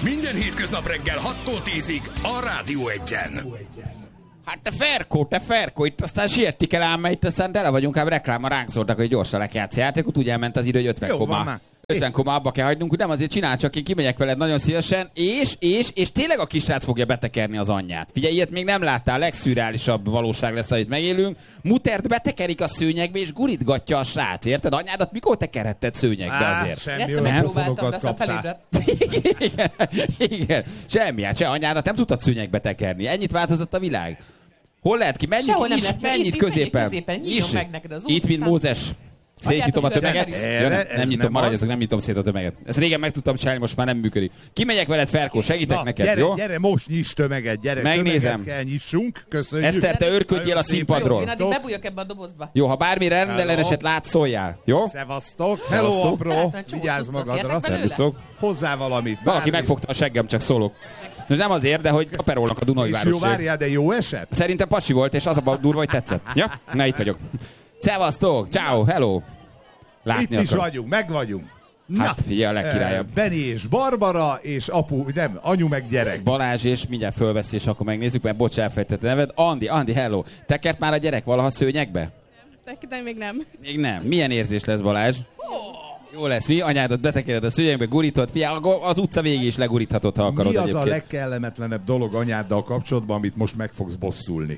Minden hétköznap reggel 6-tól 10-ig a Rádió 1-en. Hát te Ferko, itt aztán siettik el ám, mert itt aztán tele vagyunk, ám reklámmal ránk szóltak, hogy gyorsan le kell játszani játékot, úgy elment az idő, hogy 50 koma. 50 koma abba kell hagynunk, nem azért csinál, csak én kimegyek veled nagyon szívesen, és tényleg a kisrác fogja betekerni az anyját. Figyelj, ilyet még nem láttál, legszürreálisabb valóság lesz, amit megélünk. Mutert betekerik a szőnyegbe, és gurítgatja a srác, érted? Anyádat mikor tekerhetted szőnyegbe azért? Semmi olyan pofonokat kaptál. Igen, semmi, hát se anyádat nem tudtad szőnyegbe tekerni. Ennyit változott a világ. Hol lehet ki? Mennyit középen. Nyíljon meg neked az út. Itt, mint Mózes. Szétnyitom a tömeget. Nem nyitom, maradjatok, nem nyitom szét a tömeget. Ezt régen meg tudtam csinálni, most már nem működik. Kimegyek veled, Ferkó, segítek neked, gyere, jó? Gyere, most nyiss tömeget, gyere. Megnézem. Tömeget kell nyissunk, köszönjük. Eszter, te örködjél a színpadról. Én addig bebújok ebbe a dobozba. Jó, ha bármi rendelleneset látsz, szóljál, jó? Szevasztok. Hello, apró. Vigyázz magadra. Szervuszok. Hozzá valamit. Valaki megfogta a seggem, csak szólok. Most nem azért, de hogy aperolnak a Dunai És jó, városság. várjál, de jó eset? Szerintem pasi volt, és az a durva, hogy tetszett. Ja? Na, itt vagyok. Szevasztok, ciao, hello. Látni Itt is akarom. vagyunk, meg vagyunk. Hát figyelj, a legkirályabb. Benni és Barbara, és anyu meg gyerek. Balázs, és mindjárt fölveszi, és akkor megnézzük, mert bocs, elfejtettem neved. Andi, hello. Tekert már a gyerek valaha szőnyegbe? De még nem. Még nem. Milyen érzés lesz, Balázs? Jó lesz, mi? Anyádat betekered a szőnyegbe, gurítod, figyelj, az utca végig is leguríthatod, ha akarod. Mi az egyébként. a legkellemetlenebb dolog anyáddal kapcsolatban, amit most meg fogsz bosszulni?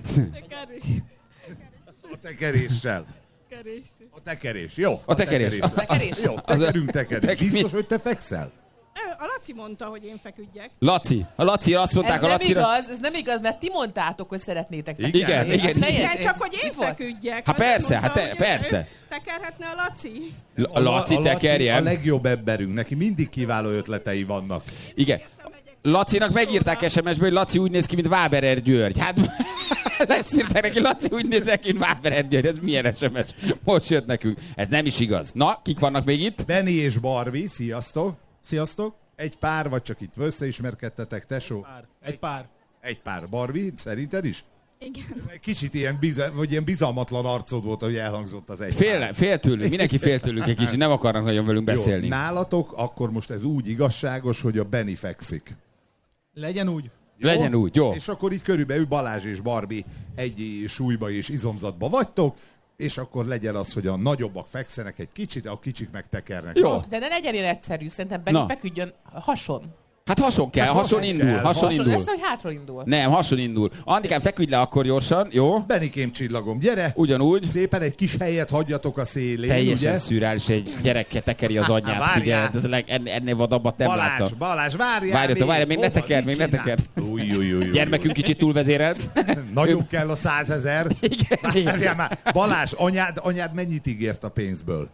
A tekeréssel. A tekerés, jó. A tekerés. Jó, tekerés. Biztos, hogy te fekszel? A Laci mondta, hogy én feküdjek. Laci, azt mondták a Lacira. Ez nem igaz, mert ti mondtátok, hogy szeretnétek Igen. Igen, csak hogy én feküdjek. Hát persze, persze. Tekerhetne a Laci? A Laci tekerjen. A legjobb emberünk, neki mindig kiváló ötletei vannak. Igen. Lacinak megírták SMS-be, hogy Laci úgy néz ki, mint Váberer György. Hát leszírták neki, Laci úgy néz ki, mint Váberer György. Ez milyen SMS? Most jött nekünk. Ez nem is igaz. Na, kik vannak még itt? Benni és Barbie, sziasztok. Sziasztok. Egy pár, vagy csak itt összeismerkedtetek, tesó? Egy pár. Barbie, szerinted is? Igen. Kicsit ilyen bizalmatlan arcod volt, hogy elhangzott az egy Fél tőlük, mindenki fél tőlük egy kicsit, nem akarnak nagyon velünk beszélni. Jó, nálatok akkor most ez úgy igazságos, hogy a Benni fekszik. Legyen úgy. Jó? Legyen úgy, jó. És akkor így körülbelül Balázs és Barbie egy súlyba és izomzatba vagytok, és akkor legyen az, hogy a nagyobbak fekszenek egy kicsit, a kicsik megtekernek. Jó. De ne legyen ilyen egyszerű, szerintem Benni feküdjön hason. Hát hason kell, hason indul. Lesz, hogy hátra indul. Nem, hason indul. Andikám, feküdj le akkor gyorsan, jó? Benikém csillagom, gyere! Ugyanúgy. Szépen egy kis helyet hagyjatok a szélén, teljesen ugye? szürreális, egy gyerekkel tekeri az anyját. Várjál. Ez ennél vadabbat nem láttam. Balázs, várjál! Várj, még ne tekerd. Gyermekünk kicsit túlvezérelt. Nagyon kell a 100 000. Igen. Várjál már. Balázs, anyád mennyit ígért a pénzből?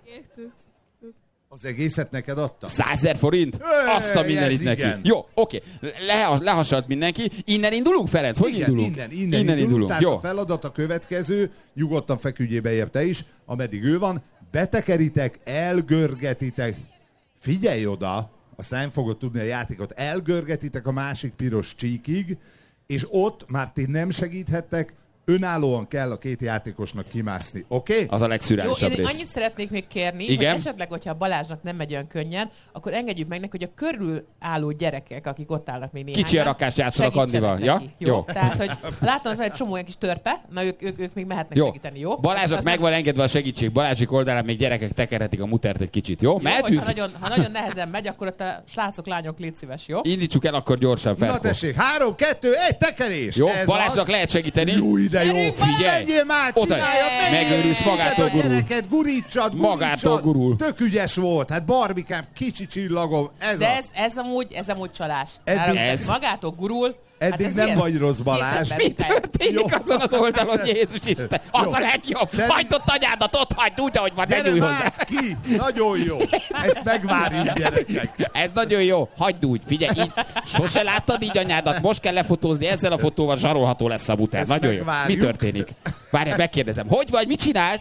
Az egészet neked adta? 100 000 forint? Azt a mindenit neki. Igen. Jó, oké. Lehasalt mindenki. Innen indulunk, Ferenc? Hogy igen, indulunk? Innen indulunk. Tehát Jó. a feladat a következő, nyugodtan feküdjél bejebb te is, ameddig ő van, betekeritek, elgörgetitek. Figyelj oda, aztán nem fogod tudni a játékot, elgörgetitek a másik piros csíkig, és ott már ti nem segíthettek, önállóan kell a két játékosnak kimászni, oké? Az a legszürreálisabb Jó, én rész. annyit szeretnék még kérni, Igen? hogy esetleg, hogyha a Balázsnak nem megy olyan könnyen, akkor engedjük meg neki, hogy a körül álló gyerekek, akik ott állnak még néhányan, Kicsi a rakást játszanak Andival. Ja? Jó. Tehát, hogy látom, hogy van egy csomó egy kis törpe, na ők még mehetnek segíteni, jó? Balázsnak meg van engedve a segítség. Balázsik oldalán még gyerekek tekerhetik a mutert egy kicsit, jó? Mehetünk? Ha nagyon nehezen megy, akkor ott a srácok, lányok, légy szíves, jó? Indítsuk el akkor gyorsan, Ferko. Na tessék, 3, 2, 1, tekerés! Jó, Ez Balázsnak az. lehet segíteni. Jó, de jó, Figyelj! menjél már, Oda, csináljad, megőrülsz, magától gurul. A gyereket, gurítsad. Magától gurul. Tök ügyes volt, hát Barbikám, kicsi csillagom, De ez amúgy csalás. Ez magától gurul. Eddig hát nem vagy rossz, Balázs. Mi történik azon az oldalon, Jézus Isten? Az a legjobb. Hagyd ott anyádat, ott hagyd úgy, ahogy van, ne Gyere, nyújj hozzá. mász ki! Nagyon jó! Ezt megvárjuk, gyerekek. Ez nagyon jó. Hagyd úgy. Figyelj, így. Sose láttad így anyádat, most kell lefotózni, ezzel a fotóval zsarolható lesz a muter. Ezt Nagyon jó. megvárjuk. Mi történik? Várjál, megkérdezem. Hogy vagy, mit csinálsz?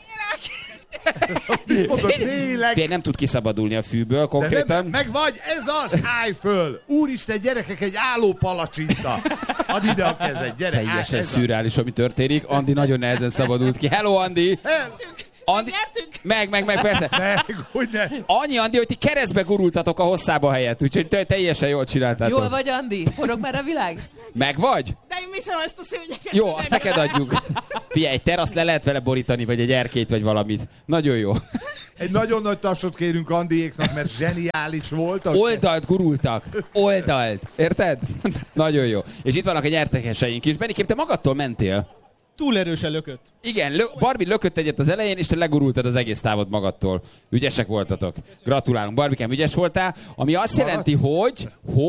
Mondod, félek. Fél nem tud kiszabadulni a fűből De konkrétan. meg vagy, ez az, állj föl! Úristen, gyerekek, egy álló palacsinta! Add ide a kezed, gyere! Teljesen szürreális, ami történik. Andi nagyon nehezen szabadult ki. Hello, Andi! Andi... Meg, persze. Annyi, Andi, hogy ti keresztbe gurultatok a hosszába helyett, úgyhogy teljesen jól csináltátok. Jól vagy, Andi? Forog már a világ? Meg vagy? De én viszem ezt a szőnyeket. Jó, azt neked adjuk. Figyelj, egy teraszt le lehet vele borítani, vagy egy erkélyt, vagy valamit. Nagyon jó. Egy nagyon nagy tapsot kérünk Andiéknak, mert zseniális voltak. Oldalt gurultak. Oldalt. Érted? Nagyon jó. És itt vannak a nyertekeseink is. Benikém, te magadtól mentél. Túl erősen lökött. Igen, Barbie lökött egyet az elején, és te legurultad az egész távot magadtól. Ügyesek voltatok. Gratulálunk. Barbikám, ügyes voltál, ami azt jelenti, hogy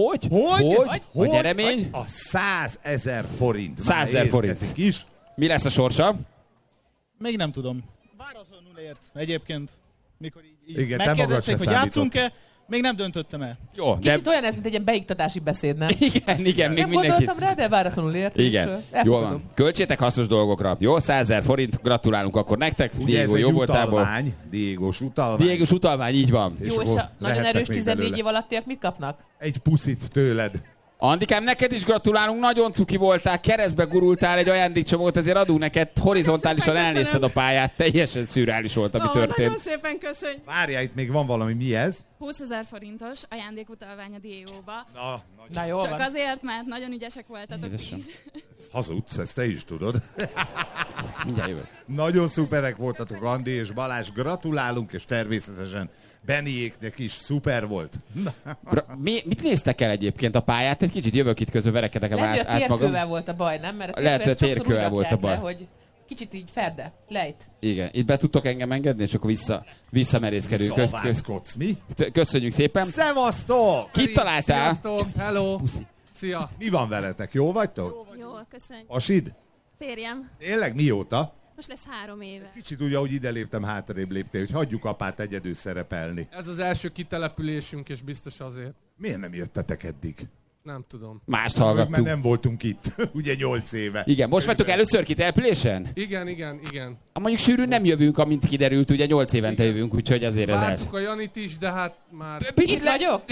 a nyeremény... A 100 000 forint. 100 000 forint. Is. Mi lesz a sorsa? Még nem tudom. Váratlanul ért egyébként, mikor így igen, megkérdezték, hogy játszunk-e, még nem döntöttem el. Jó, kicsit olyan ez, mint egy ilyen beiktatási beszéd, nem? Igen, még nem mindenki. gondoltam rá, de váratlanul ért. Igen, jól van. Költsétek hasznos dolgokra. Jó, 100 000 forint, gratulálunk akkor nektek. Ugye Diego jó voltából. Diégós utalvány. Diégós utalvány, így van. Jó, és a nagyon erős 14 év alattiak mit kapnak? Egy puszit tőled. Andikám, neked is gratulálunk, nagyon cuki voltál, keresztbe gurultál, egy ajándékcsomagot, ezért adunk neked, horizontálisan elnézted a pályát, teljesen szürreális volt, ami történt. Nagyon szépen köszönjük. Várjál, itt még van valami, mi ez? 20 000 forintos ajándékutalvány a Diegóba. Na jó Csak van. azért, mert nagyon ügyesek voltatok is. Hazudsz, ezt te is tudod. Mindjárt jövök. Nagyon szuperek voltatok, Andi és Balázs, gratulálunk, és természetesen Beniéknek is szuper volt. Mit néztek el egyébként a pályát? Egy kicsit jövök itt közben, verekedek a Lehet, hogy a át magam. térkővel volt a baj, nem? Mert a Lehet, hogy a térkővel térkővel volt a baj. hogy kicsit így ferde, lejt. Igen, itt be tudtok engem engedni, és akkor visszamerészkedünk. Szalváckodsz, mi? Köszönjük szépen. Szevasztok! Kit találtál? Sziasztok, hello! Puszi. Szia! Mi van veletek? Jó vagytok? Jó, köszönjük. Asid? Férjem, Tényleg mióta? most lesz 3 éve. Kicsit úgy, ahogy ide léptem, hátrébb léptél, hogy hagyjuk apát egyedül szerepelni. Ez az első kitelepülésünk, és biztos azért. Miért nem jöttetek eddig? Nem tudom. Mást Mert hallgattuk. nem voltunk itt, ugye 8 éve. Igen, most vagytok először kitelepülésen? Igen. Mondjuk sűrűn nem jövünk, amint kiderült, ugye 8 évente jövünk, úgyhogy azért ez Vártuk a Janit is, de hát már... Itt vagyok?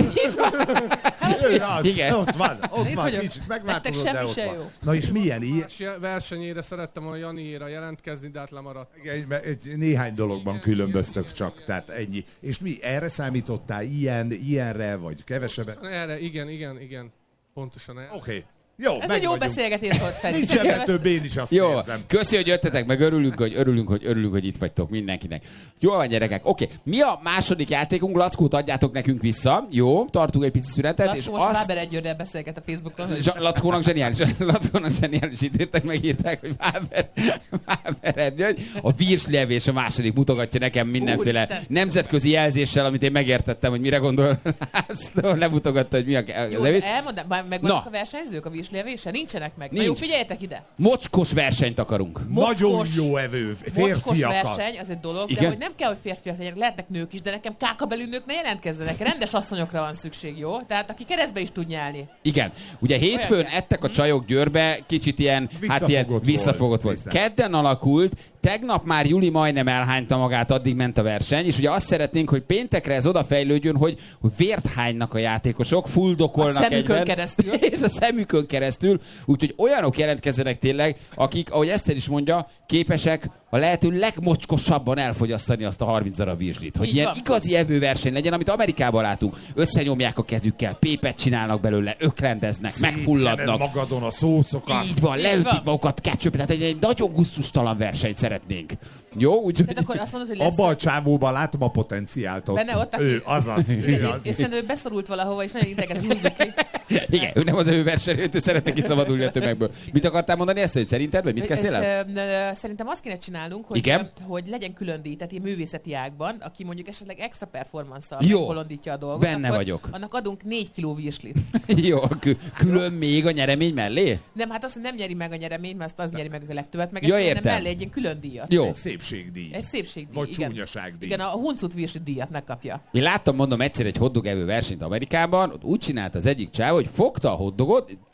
Ő az, Igen. ott van, vagyok. kicsit Nektek megváltozott, de semmi ott se van. jó. Na és milyen ilyen? versenyére szerettem volna Janiéra jelentkezni, de hát lemaradt. Néhány dologban különböztök csak, tehát ennyi. És mi, erre számítottál ilyenre, vagy kevesebbet? Erre, igen. Pontosan erre. Oké. Jó, Ez egy jó beszélgetés volt, Feri. Nincs ebben több, én is azt jó, érzem. köszi, hogy jöttetek, meg örülünk, hogy itt vagytok mindenkinek. Jól van, gyerekek. Oké, mi a második játékunk? Lackót adjátok nekünk vissza. Jó, tartunk egy pici szünetet. Lackó és most azt... Fáber Egyőrrel beszélget a Facebookon. Lackónak zseniális itt megírták, hogy Fáber Egyő. A virslevés a második mutogatja nekem mindenféle Úristen. nemzetközi jelzéssel, amit én megértettem, hogy mire gondol. Lemutogatta, hogy mi a Jó, levés. elmondom, megvannak a versenyzők a vízlévése? Nincsenek meg. Na jó, Nincs. figyeljetek ide. Mocskos versenyt akarunk. Nagyon jó evő, Mocskos férfiakat. verseny, az egy dolog, Igen? de hogy nem kell, hogy férfiak legyenek, lehetnek nők is, de nekem kákabelű nők ne jelentkezzenek. Rendes asszonyokra van szükség, jó? Tehát aki keresztbe is tud nyálni. Igen. Ugye hétfőn Olyan kell. ettek a csajok Győrbe, kicsit ilyen, visszafogott volt. Kedden alakult, tegnap már Juli majdnem elhányta magát, addig ment a verseny, és ugye azt szeretnénk, hogy péntekre ez odafejlődjön, hogy vért hánynak a játékosok, fuldokolnak A szemükön egyben, keresztül. és a szemükön keresztül, úgyhogy olyanok jelentkezzenek tényleg, akik, ahogy Eszter is mondja, képesek a lehető legmocskosabban elfogyasztani azt a 30 darab virslit. Hogy Így ilyen van. igazi evőverseny legyen, amit Amerikában látunk. Összenyomják a kezükkel, pépet csinálnak belőle, öklendeznek, megfulladnak. Magadon a szószokat. Így van, leütik van. magukat ketchup, tehát egy nagyon gusztustalan versenyt szeretnénk. Jó, úgyhogy... Tehát akkor azt mondod, hogy lesz... Abba a csávóban látom a potenciált ott. Benne ott, aki- Ő, azaz. Ő az. És szerintem ő beszorult valahova, és nagyon idegenek húzzuk ki. Igen, ő nem az versenyző, ő szeretne kiszabadulni a tömegből. Mit akartál mondani ezt, hogy szerinted, vagy mit kezdtél el? Szerintem azt kéne csinálnunk, hogy, Igen? hogy legyen külön díj, tehát ilyen művészeti ágban, aki mondjuk esetleg extra performance-szal Jó. megbolondítja a dolgot. Benne akkor vagyok. Annak adunk 4 kiló virslit. Jó, külön még a nyeremény mellé? Nem, hát azt, hogy nem nyeri meg a nyereményt, mert azt az nyeri meg a legtöbbet, meg Ja, ezt értem. mellé egy ilyen külön díjat. Jó. Egy szépségdíj. Egy szépségdíj, Vagy igen. csúnyaságdíj. Igen, a huncut virslit díjat megkapja. Én láttam, mondom, egyszer egy hotdog evő versenyt Amerikában, ott úgy csinálta az egyik csáv, hogy fogta a hotdogot,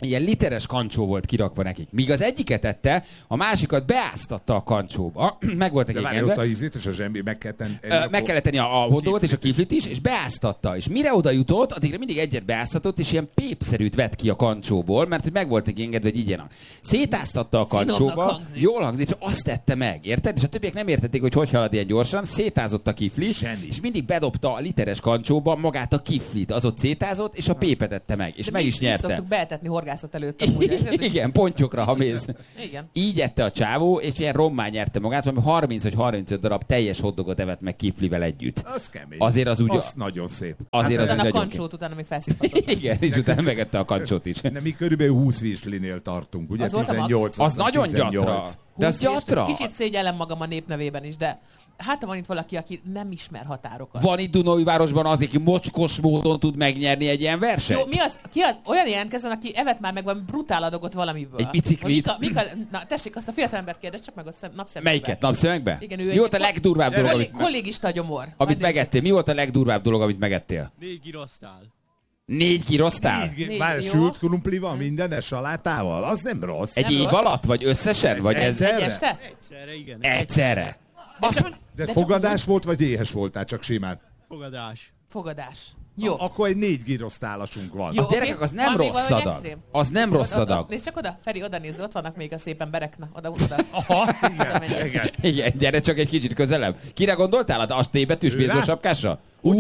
ilyen literes kancsó volt kirakva nekik. Míg az egyiket ette, a másikat beáztatta a kancsóba. Meg volt nekik engedve. De várj, ott a ízét és a zsembi meg kellett tenni a hotdogot és a kiflit is, és beáztatta. És mire oda jutott, addigra mindig egyet beáztatott, és ilyen pépszerűt vett ki a kancsóból, mert hogy meg volt neki engedve, hogy igyenak. Szétáztatta a kancsóba, jól hangzik, és azt tette meg, érted? És a többiek nem értették, hogy halad ilyen gyorsan, szétázott a kifli, és mindig bedobta a literes kancsóba magát a kiflit, az ott szétázott, és a pépet ette meg, és meg is nyerte. Szoktuk beetetni horgászat előtt. Igen, pontyokra, ha mész. Igen. Így ette a csávó, és ilyen rommá nyerte magát, valami 30 vagy 35 darab teljes hotdogot evett meg kiflivel együtt. Az kemény. Azért az úgy... Az nagyon szép. Azért az a kancsót utána még felszívhatott. Igen, és utána megette a kancsót is. De mi körülbelül 20 virslinél tartunk, ugye? Az 18. Az nagyon 18. gyatra. De az gyatra. Kicsit szégyellem magam a népnevében is, de hát van itt valaki, aki nem ismer határokat. Van itt Dunaújvárosban az, aki mocskos módon tud megnyerni egy ilyen versenyt? Jó, ki az? Olyan jelentkezzen, aki evett már meg van brutál adagot valamiből. Egy biciklit? Na tessék, azt a fiatalembert kérdez, csak meg a napszemekbe. Melyiket? Napszemekbe? Igen, mi volt a legdurvább dolog, amit... Kollégista gyomor. Amit megettél? Mi volt a legdurvább dolog, amit megettél? 4 girosztál. 4 girosztál? Már sült krumplival, mindenes salátával? Az nem rossz. Egy év alatt? Vagy összesen? Vagy egyszerre? Egyszerre, igen. Egyszerre. De fogadás volt, vagy éhes voltál, csak simán? Fogadás. Jó. Akkor egy 4 girosztálasunk van. Az gyerekek, az nem rossz adag. Az nem rossz adag. Nézd csak oda, Feri, oda nézz, ott vannak még a szép emberek. Na, oda. Aha, igen, gyere csak egy kicsit közelebb. Kire gondoltál? A T betűs bézó sapkásra?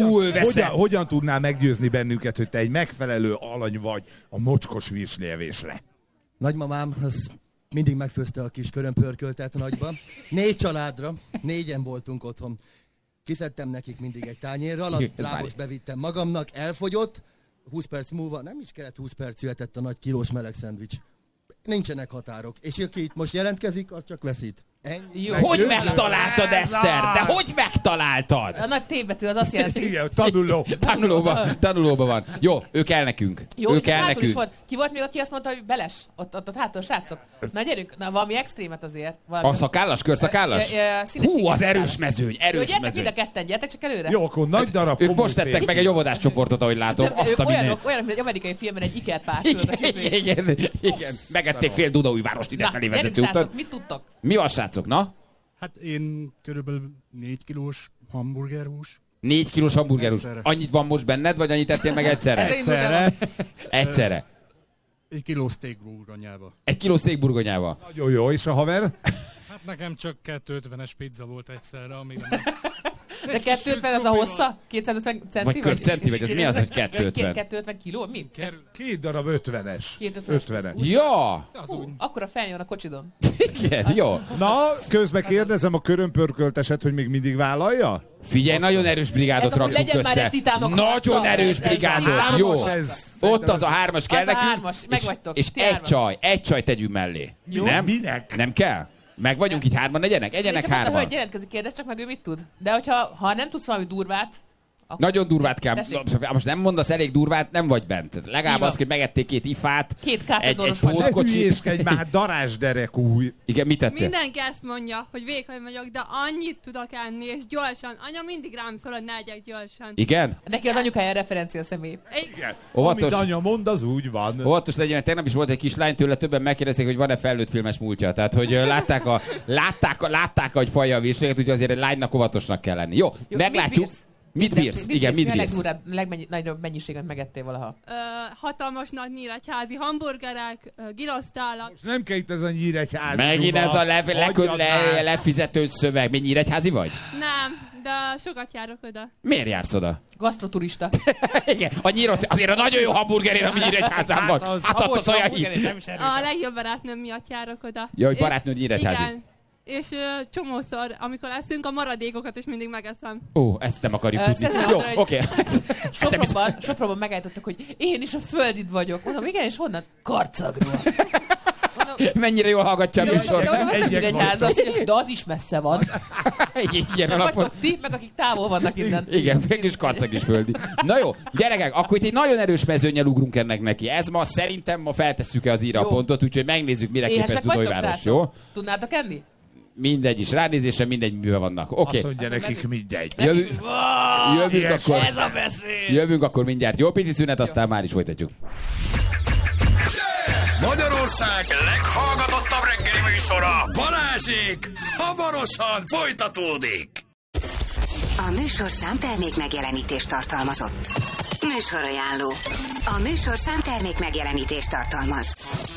Hogyan tudnál meggyőzni bennünket, hogy te egy megfelelő alany vagy a mocskos virslievésre? Nagymamám, az mindig megfőzte a kis körömpörköltet nagyba. 4 családra, 4-en voltunk otthon. Kiszedtem nekik mindig egy tányérral, a lábos bevittem magamnak, elfogyott, 20 perc múlva, nem is kellett 20 perc, jöhetett a nagy kilós meleg szendvics. Nincsenek határok. És aki itt most jelentkezik, az csak veszít. Jó, hogy megtaláltad, Eszter? De hogy megtaláltad? A nagy T betű az azt jelenti. Igen, tanuló. Tanulóban van. Jó, ő kell nekünk. Jó, ő kell nekünk. Volt. Ki volt még, aki azt mondta, hogy beles? Ott hátul, srácok. Na gyerünk, na valami extrémet azért. Valami. A szakállas, körszakállas? Hú, az erős mezőny, erős mezőny. mezőny. Mind a ketten, gyertek csak előre. Jó, akkor nagy darab. Ők most tettek meg egy óvodás csoportot, ahogy látom. Ők olyanok, mint egy amerikai filmben egy ikerpár. Igen. Megették fél Dunaújvárost idefelé vezető utat. Mit tudtok? Mi van, srácok, na? Hát én körülbelül 4 kilós hamburgerhús. 4 kilós hamburgerhús. Annyit van most benned, vagy annyit ettél meg egyszerre? Egyszerre. 1 kiló steakburgonyával. 1 kiló steakburgonyával. Nagyon jó, és a haver? Hát nekem csak 250-es pizza volt egyszerre, amíg De 250 az a hossza? 250 centi? Vagy köbcenti, vagy ez mi az, hogy 250? 250 kiló? Mi? 2 darab 50-es. 50-es. Ja! Akkor a felnyom a kocsidon. Igen, jó. Na, közben kérdezem a körömpörkölteset, hogy még mindig vállalja? Figyelj, nagyon erős brigádot raktunk össze. Nagyon erős brigádot, jó. Ott az a 3-as kell nekünk, és egy csaj tegyünk mellé. Nem? Minek? Nem kell? Meg vagyunk így 3-an, egyenek 3-an. És akkor, hogy jelentkezik, kérdez csak meg, ő mit tud. De hogyha nem tudsz valami durvát, akkor... Nagyon durvát kell. Most nem mondasz elég durvát, nem vagy bent. Legalább az, hogy megették 2 ifát, 2 egy pótkocsit. Ne hülyéskedj már, darázsderekúj. Igen, mit tettél? Mindenki ezt mondja, hogy vékony vagyok, de annyit tudok enni, és gyorsan. Anya mindig rám szól, hogy ne egyek gyorsan. Igen? Neki az anyukája referencia személy. Igen. Amit anya mond, az úgy van. Óvatos legyen, mert tegnap is volt egy kislány, tőle többen megkérdezték, hogy van-e felnőtt filmes múltja. Tehát, hogy látták, hogy falja a virsléget, úgyhogy azért egy lánynak óvatosnak kell lenni. Jó, meglátjuk. Mit bírsz? Igen, mit bírsz? Mi a legnagyobb mennyiséget megettél valaha? Hatalmas nagy nyíregyházi hamburgerek, girosztálak. Most nem kell itt ez a nyíregyházi. Megint ez a lefizető szöveg. Mi nyíregyházi vagy? Nem, de sokat járok oda. Miért jársz oda? Gasztroturista. Igen, azért a nagyon jó hamburgerért, ami Nyíregyházán van. Hát az olyan a legjobb barátnőm miatt járok oda. Ja, hogy barátnőd Nyíregyházi. Igen. És csomószor, amikor eszünk, a maradékokat is mindig megeszem. Ó, ezt nem akarjuk tudni. Jó, oké. Sopronban megállítottak, hogy én is a földid vagyok. Mondom, igen, és honnan? Karcagról. Mennyire jól hallgatja a műsor. De az is messze van. Igen, alapon. Ti, meg akik távol vannak innen. Igen, mégis Karcag is földi. Na jó, gyerekek, akkor itt egy nagyon erős mezőnnyel ugrunk ennek neki. Ez ma szerintem feltesszük-e az íra pontot, úgyhogy megnézzük, mire képes Dunaújváros, jó? Tudnátok enni? Mindegy is, ránézésre mindegy, miben vannak. Oké. Azt mondja nekik mindegy. Jövünk akkor mindjárt. Jó pici szünet, aztán már is folytatjuk. Magyarország leghallgatottabb reggeli műsora, Balázsék, hamarosan folytatódik. A műsorszám termék megjelenítést tartalmazott. Műsorajánló. A műsorszám termék megjelenítést tartalmaz.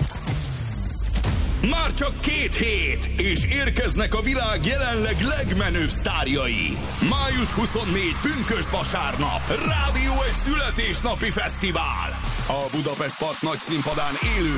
Már csak 2 hét, és érkeznek a világ jelenleg legmenőbb sztárjai. Május 24, pünkösd vasárnap, Rádió 1 születésnapi fesztivál. A Budapest Park nagy színpadán élő